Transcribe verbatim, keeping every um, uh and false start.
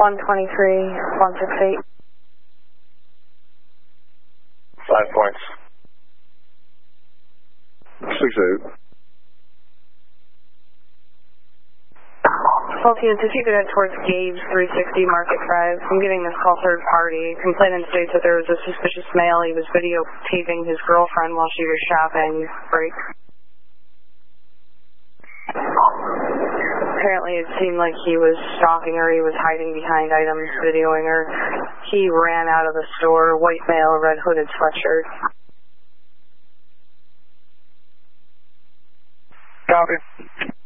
one twenty-three, one sixty-eight. Five points. Six eight. twelve units, if you could head towards Gage three sixty Market Drive. I'm getting this call third party. Complainant states that there was a suspicious male. He was videotaping his girlfriend while she was shopping. Break. Apparently it seemed like he was stalking her. He was hiding behind items, videoing her. He ran out of the store, white male, red hooded sweatshirt. Copy.